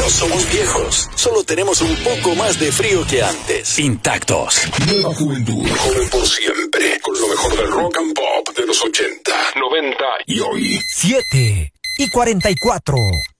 No somos viejos, solo tenemos un poco más de frío que antes. Intactos. Nueva juventud, joven por siempre, con lo mejor del rock and pop de los 80, 90 y hoy. 7:44.